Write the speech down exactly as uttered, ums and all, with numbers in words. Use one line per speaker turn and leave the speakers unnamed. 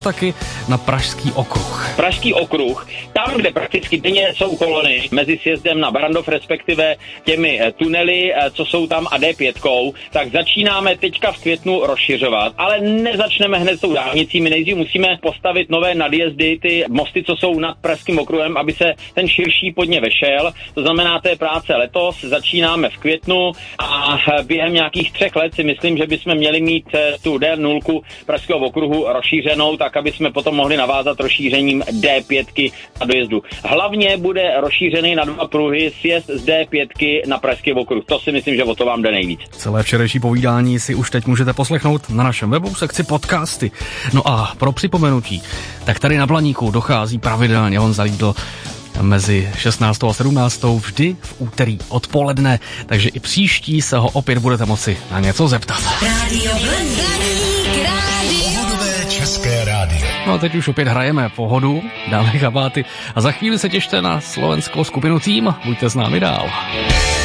taky na Pražský okruh.
Pražský okruh, tam, kde prakticky denně jsou kolony mezi sjezdem na Barrandov, respektive těmi tunely, co jsou tam a D pět, tak začínáme teďka v květnu rozšiřovat, ale nezačneme hned s tou dálnicí, my nejdřív musíme postavit nové nadjezdy, ty mosty, co jsou nad Pražským okruhem, aby se ten širší pod ně vešel, to znamená, té práce letos, začínáme v květnu a během nějakých třech let si myslím, že bychom měli mít tu D nula Pražského okruhu rozšířenou, tak aby jsme potom mohli navázat rozšířením D pět na dojezdu. Hlavně bude rozšířený na dva pruhy sjezd z D pět na Pražský okruh. To si myslím, že o to vám jde nejvíc.
Celé včerejší povídání si už teď můžete poslechnout na našem webu sekci podcasty. No a pro připomenutí, tak tady na Blaníku dochází pravidelně Honza Lídl mezi šestnáctou a sedmnáctou vždy v úterý odpoledne, takže i příští se ho opět budete moci na něco zeptat.
Rádio Blaník, rádio.
Pohodové české rádio.
No a teď už opět hrajeme Pohodu, dáme kabáty a za chvíli se těšte na slovenskou skupinu Tým. Buďte s námi dál.